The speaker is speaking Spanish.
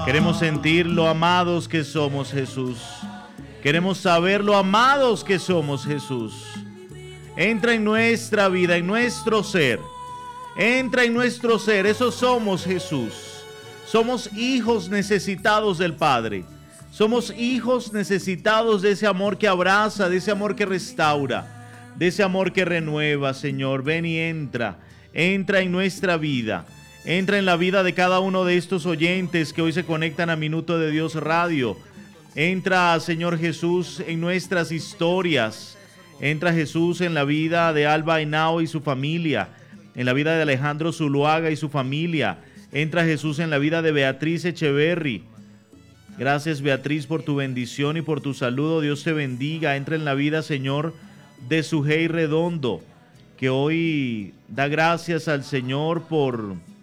Queremos sentir lo amados que somos, Jesús. Queremos saber lo amados que somos, Jesús. Entra en nuestra vida, en nuestro ser. Entra en nuestro ser, eso somos, Jesús. Somos hijos necesitados del Padre. Somos hijos necesitados de ese amor que abraza, de ese amor que restaura, de ese amor que renueva, Señor. Ven y entra. Entra en nuestra vida. Entra en la vida de cada uno de estos oyentes que hoy se conectan a Minuto de Dios Radio. Entra, Señor Jesús, en nuestras historias. Entra, Jesús, en la vida de Alba Henao y su familia. En la vida de Alejandro Zuluaga y su familia. Entra, Jesús, en la vida de Beatriz Echeverry. Gracias, Beatriz, por tu bendición y por tu saludo. Dios te bendiga. Entra en la vida, Señor, de Sujei Redondo, que hoy da gracias al Señor por